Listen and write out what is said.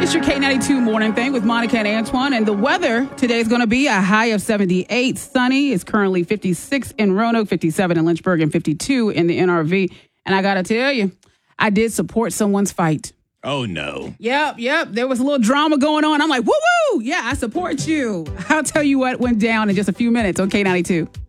It's your K92 morning thing with Monica and Antoine. And the weather today is going to be a high of 78. Sunny. It's currently 56 in Roanoke, 57 in Lynchburg, and 52 in the NRV. And I got to tell you, I did support someone's fight. Oh, no. Yep. There was a little drama going on. I'm like, woo-woo. Yeah, I support you. I'll tell you what went down in just a few minutes on K92.